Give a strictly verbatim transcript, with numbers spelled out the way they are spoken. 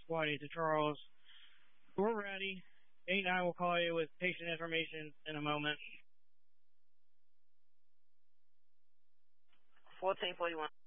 Squad eight to Charles. We're ready. eight nine will call you with patient information in a moment. fourteen forty-one.